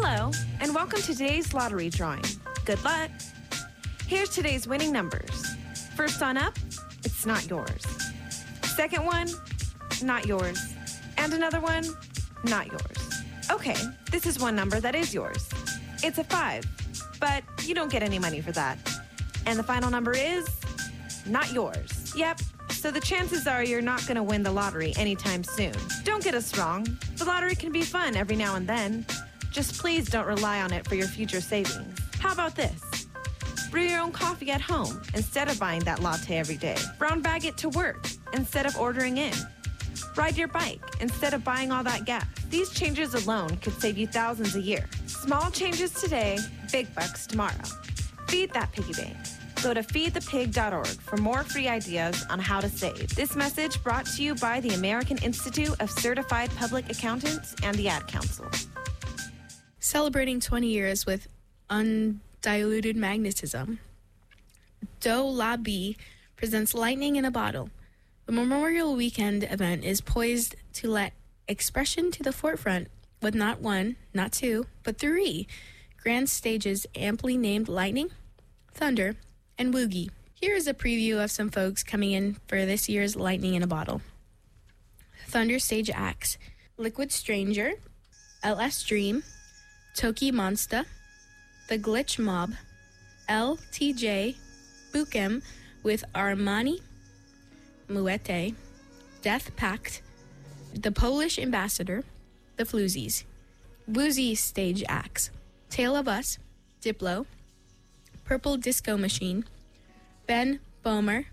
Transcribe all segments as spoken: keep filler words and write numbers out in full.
Hello, and welcome to today's lottery drawing. Good luck. Here's today's winning numbers. First on up, it's not yours. Second one, not yours. And another one, not yours. Okay, this is one number that is yours. It's a five, but you don't get any money for that. And the final number is not yours. Yep, so the chances are you're not going to win the lottery anytime soon. Don't get us wrong. The lottery can be fun every now and then. Just please don't rely on it for your future savings. How about this? Brew your own coffee at home instead of buying that latte every day. Brown bag it to work instead of ordering in. Ride your bike instead of buying all that gas. These changes alone could save you thousands a year. Small changes today, big bucks tomorrow. Feed that piggy bank. Go to feed the pig dot org for more free ideas on how to save. This message brought to you by the American Institute of Certified Public Accountants and the Ad Council. Celebrating twenty years with undiluted magnetism, Do La Bee presents Lightning in a Bottle. The Memorial Weekend event is poised to let expression to the forefront with not one, not two, but three grand stages amply named Lightning, Thunder, and Woogie. Here is a preview of some folks coming in for this year's Lightning in a Bottle. Thunder stage acts: Liquid Stranger, L S Dream, Toki Monsta, The Glitch Mob, L T J, Bukem with Armani, Muette, Death Pact, The Polish Ambassador, The Floozies. Woozy stage acts: Tale of Us, Diplo, Purple Disco Machine, Ben Bomer,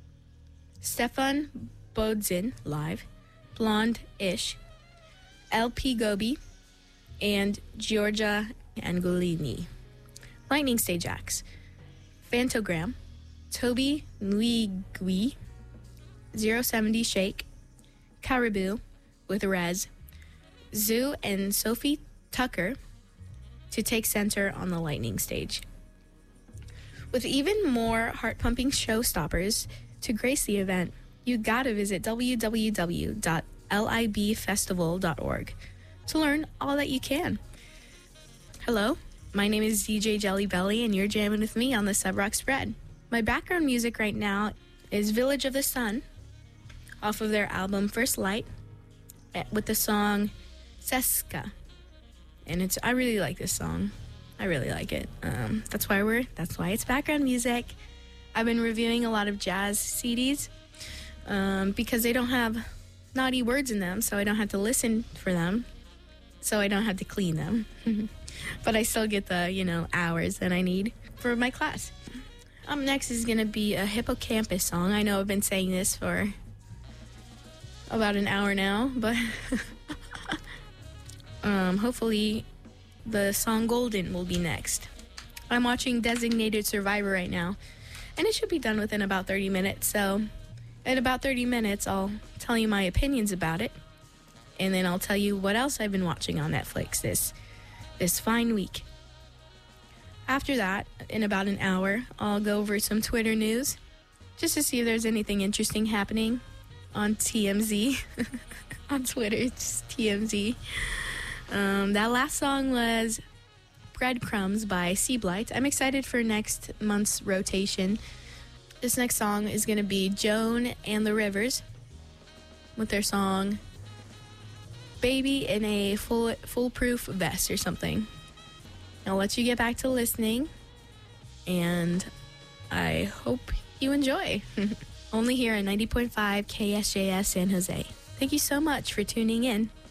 Stefan Bodzin live, Blonde Ish, L P Gobi, and Giorgia Angolini. Lightning stage acts: Fantogram, Toby Nuigui, zero seventy Shake, Caribou with Rez, Zoo and Sophie Tucker to take center on the Lightning stage. With even more heart-pumping showstoppers to grace the event, you gotta visit w w w dot lib festival dot org to learn all that you can. Hello, my name is D J Jelly Belly, and you're jamming with me on the Sub Rock Spread. My background music right now is Village of the Sun, off of their album First Light, with the song Seska. And it's I really like this song. I really like it. Um, that's why we're that's why it's background music. I've been reviewing a lot of jazz C Ds um, because they don't have naughty words in them, so I don't have to listen for them, so I don't have to clean them. But I still get the, you know, hours that I need for my class. Up next is going to be a Hippocampus song. I know I've been saying this for about an hour now, but um, hopefully the song Golden will be next. I'm watching Designated Survivor right now, and it should be done within about thirty minutes, so in about thirty minutes, I'll tell you my opinions about it, and then I'll tell you what else I've been watching on Netflix this this fine week. After that, in about an hour, I'll go over some Twitter news, just to see if there's anything interesting happening on T M Z. On Twitter, it's T M Z. Um, that last song was Breadcrumbs by Seablight. I'm excited for next month's rotation. This next song is going to be Joan and the Rivers with their song Baby in a full Foolproof Vest or something. I'll let you get back to listening, and I hope you enjoy. Only here at ninety point five K S J S San Jose. Thank you so much for tuning in.